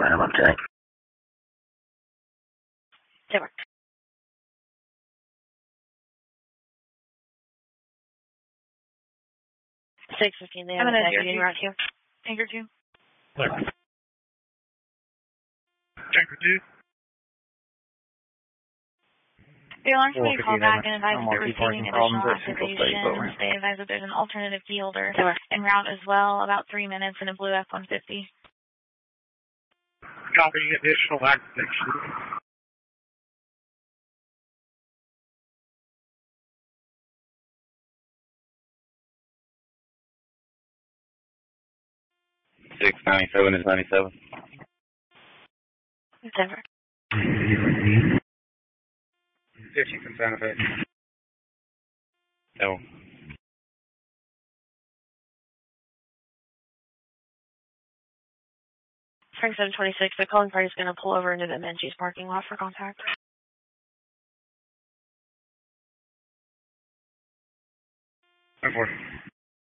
have update. Never. 6:15. They have a deputy around here. Anchor 2. Clear. Anchor 2. The alarm company called back and advised that they're receiving additional activations. They advised that there's an alternative key holder en route as well, about 3 minutes, in a blue F-150. Copy additional activation. $6.97 is 97. Denver. 50 from Santa Fe. No. Frank 726, the calling party is going to pull over into the Menchie's parking lot for contact. 4.